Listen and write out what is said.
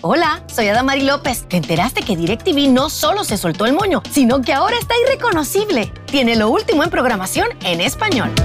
Hola, soy Adamari López. ¿Te enteraste que DirecTV no solo se soltó el moño, sino que ahora está irreconocible? Tiene lo último en programación en español.